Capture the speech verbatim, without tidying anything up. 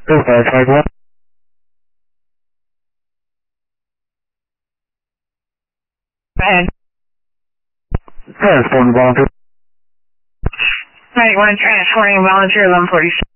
Dispatch, Mike one. Ahead. Transporting volunteer. Mike one, transporting volunteer eleven forty-six.